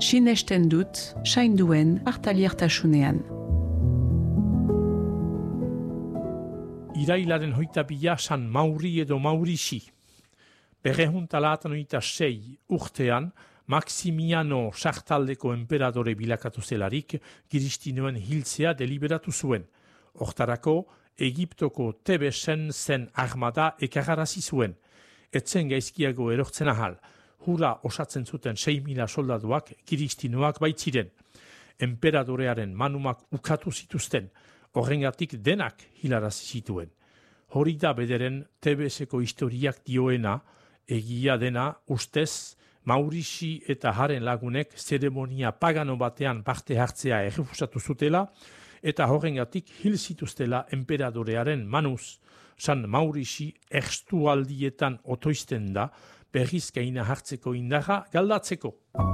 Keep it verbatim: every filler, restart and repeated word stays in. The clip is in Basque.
sinesten dut, sainduen hartaliertasunean. Irailaren hoita bila San Mauri edo Maurisi. Berrehun talatan hoita sei urtean, Maximiano sartaldeko enperadore bilakatu zelarik, Kiristinoen hiltzea deliberatu zuen. Hortarako, Egiptoko Tebesen zen armada ekararazi zuen. Etzen gaizkiago erortzen ahal. Hura osatzen zuten sei mila soldaduak Kiristinoak baitziren. Enperadorearen manumak ukatu zituzten. Horrengatik denak hilarazi zituen. Hori da bederen Tebeseko historiak dioena, egia dena ustez Maurisi eta haren lagunek zeremonia pagano batean parte hartzea errefusatu zutela, eta horrengatik hil zituztela enperadorearen manuz. San Maurisi erstualdietan otoizten da, berriz gaina hartzeko indarra galdatzeko.